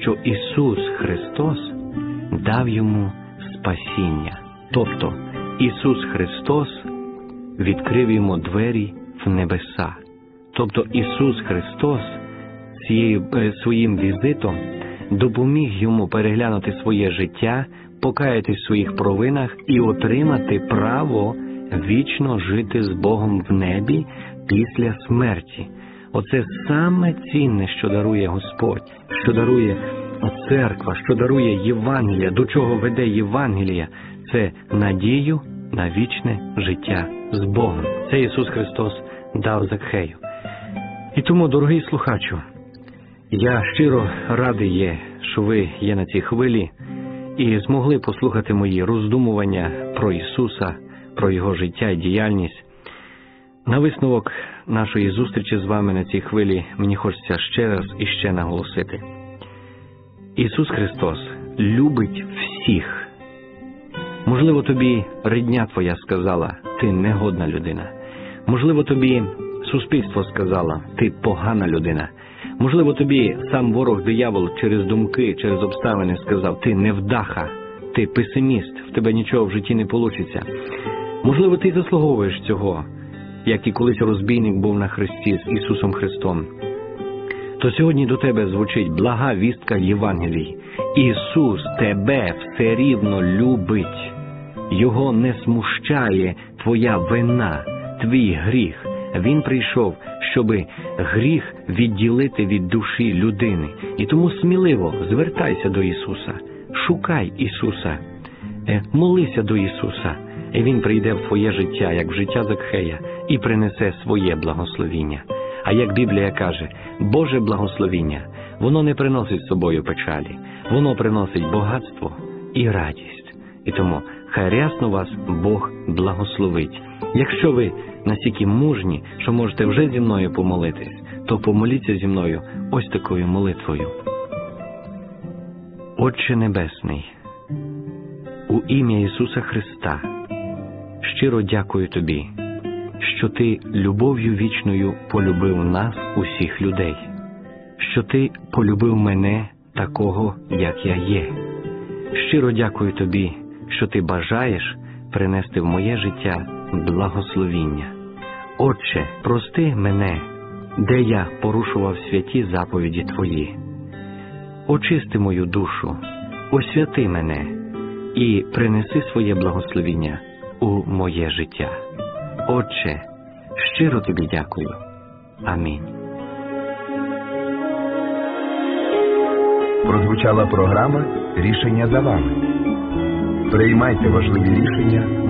що Ісус Христос дав йому спасіння. Тобто Ісус Христос відкрив йому двері в небеса. Тобто Ісус Христос своїм візитом допоміг йому переглянути своє життя, покаятись в своїх провинах і отримати право вічно жити з Богом в небі після смерті. Оце саме цінне, що дарує Господь, що дарує церква, що дарує Євангелія, до чого веде Євангелія. Це надію на вічне життя з Богом. Це Ісус Христос дав Закхею. І тому, дорогий слухачу, я щиро радий є, що ви є на цій хвилі і змогли послухати мої роздумування про Ісуса, про Його життя і діяльність. На висновок нашої зустрічі з вами на цій хвилі мені хочеться ще раз і ще наголосити. Ісус Христос любить всіх. Можливо, тобі рідня твоя сказала, ти негодна людина. Можливо, тобі суспільство сказало, ти погана людина. Можливо, тобі сам ворог диявол через думки, через обставини сказав, ти невдаха, ти песиміст, в тебе нічого в житті не вийде. Можливо, ти заслуговуєш цього, як і колись розбійник був на хресті з Ісусом Христом. То сьогодні до тебе звучить блага вістка Євангелії. Ісус тебе все рівно любить. Його не смущає твоя вина, твій гріх. Він прийшов, щоби гріх відділити від душі людини. І тому сміливо звертайся до Ісуса, шукай Ісуса, молися до Ісуса. І Він прийде в твоє життя, як в життя Закхея, і принесе своє благословіння. А як Біблія каже, Боже благословіння, воно не приносить з собою печалі, воно приносить багатство і радість. І тому хай рясно вас Бог благословить. Якщо ви настільки мужні, що можете вже зі мною помолитись, то помоліться зі мною ось такою молитвою. Отче Небесний, у ім'я Ісуса Христа, щиро дякую Тобі, що Ти любов'ю вічною полюбив нас, усіх людей, що Ти полюбив мене такого, як я є. Щиро дякую Тобі, що Ти бажаєш принести в моє життя благословіння. Отче, прости мене, де я порушував святі заповіді Твої. Очисти мою душу, освяти мене і принеси своє благословіння у моє життя. Отче, щиро Тобі дякую. Амінь. Прозвучала програма «Рішення за вами». Приймайте важливі рішення